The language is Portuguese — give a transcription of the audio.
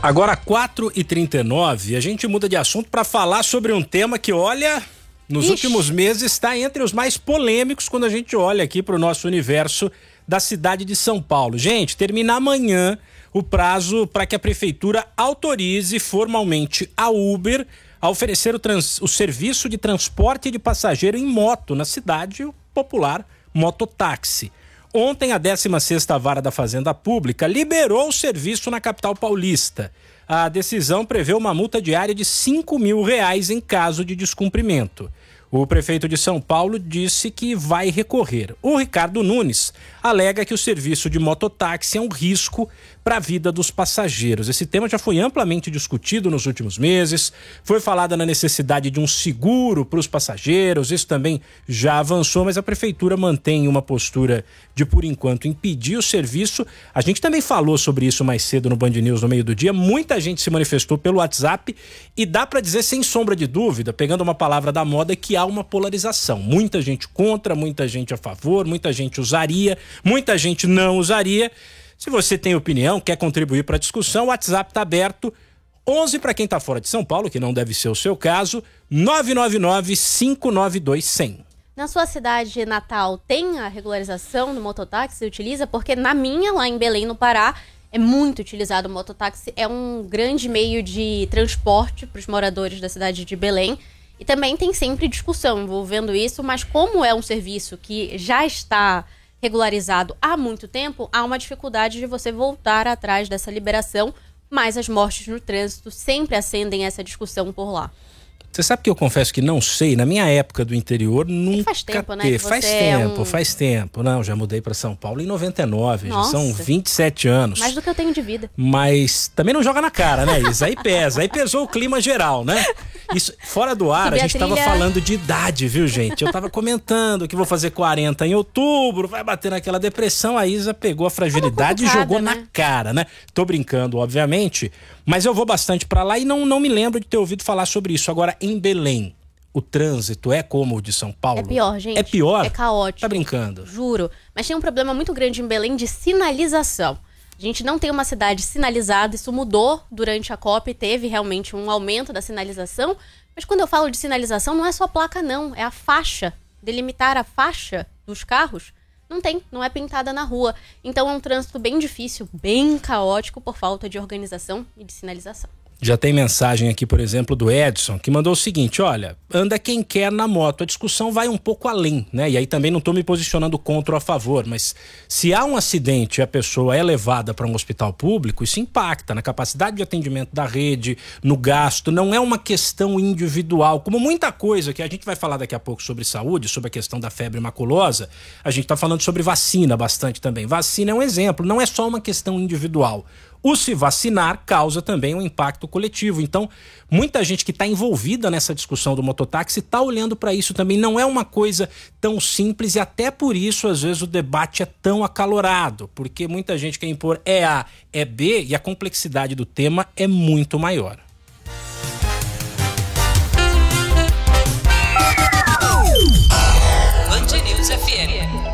Agora 4h39, a gente muda de assunto para falar sobre um tema que, olha, nos últimos meses está entre os mais polêmicos quando a gente olha aqui para o nosso universo da cidade de São Paulo. Gente, termina amanhã o prazo para que a prefeitura autorize formalmente a Uber a oferecer o serviço de transporte de passageiro em moto na cidade, o popular mototáxi. Ontem, a 16ª Vara da Fazenda Pública liberou o serviço na capital paulista. A decisão prevê uma multa diária de R$5.000 em caso de descumprimento. O prefeito de São Paulo disse que vai recorrer. O Ricardo Nunes alega que o serviço de mototáxi é um risco para a vida dos passageiros. Esse tema já foi amplamente discutido nos últimos meses. Foi falada na necessidade de um seguro para os passageiros. Isso também já avançou, mas a prefeitura mantém uma postura de, por enquanto, impedir o serviço. A gente também falou sobre isso mais cedo no Band News no meio do dia. Muita gente se manifestou pelo WhatsApp e dá para dizer sem sombra de dúvida, pegando uma palavra da moda, que há uma polarização. Muita gente contra, muita gente a favor, muita gente usaria, muita gente não usaria. Se você tem opinião, quer contribuir para a discussão, o WhatsApp está aberto. 11 para quem está fora de São Paulo, que não deve ser o seu caso, 999-592-100. Na sua cidade natal tem a regularização do mototáxi? Você utiliza? Porque na minha, lá em Belém, no Pará, é muito utilizado o mototáxi. É um grande meio de transporte para os moradores da cidade de Belém. E também tem sempre discussão envolvendo isso, mas como é um serviço que já está regularizado há muito tempo, há uma dificuldade de você voltar atrás dessa liberação, mas as mortes no trânsito sempre acendem essa discussão por lá. Você sabe que eu confesso que não sei, na minha época do interior nunca faz tempo, teve. Né? Faz tempo. Não, já mudei para São Paulo em 99, Nossa, já são 27 anos. Mais do que eu tenho de vida. Mas também não joga na cara, né, Isa? Aí pesa, aí pesou o clima geral, né? Isso, fora do ar, a gente tava falando de idade, viu, gente? Eu tava comentando que vou fazer 40 em outubro, vai bater naquela depressão, a Isa pegou a fragilidade e jogou na cara, né? Tô brincando, obviamente, mas eu vou bastante pra lá e não me lembro de ter ouvido falar sobre isso. Agora, em Belém, o trânsito é como o de São Paulo? É pior, gente. É pior? É caótico. Tá brincando? Juro. Mas tem um problema muito grande em Belém de sinalização. A gente não tem uma cidade sinalizada, isso mudou durante a COP, teve realmente um aumento da sinalização, mas quando eu falo de sinalização não é só placa não, é a faixa, delimitar a faixa dos carros, não é pintada na rua. Então é um trânsito bem difícil, bem caótico por falta de organização e de sinalização. Já tem mensagem aqui, por exemplo, do Edson, que mandou o seguinte: olha, anda quem quer na moto. A discussão vai um pouco além, né? E aí também não estou me posicionando contra ou a favor, mas se há um acidente e a pessoa é levada para um hospital público, isso impacta na capacidade de atendimento da rede, no gasto. Não é uma questão individual, como muita coisa que a gente vai falar daqui a pouco sobre saúde, sobre a questão da febre maculosa. A gente está falando sobre vacina bastante também. Vacina é um exemplo, não é só uma questão individual. O se vacinar causa também um impacto coletivo. Então, muita gente que está envolvida nessa discussão do mototáxi está olhando para isso também. Não é uma coisa tão simples e até por isso, às vezes, o debate é tão acalorado. Porque muita gente quer impor é A, é B e a complexidade do tema é muito maior. Band News FM.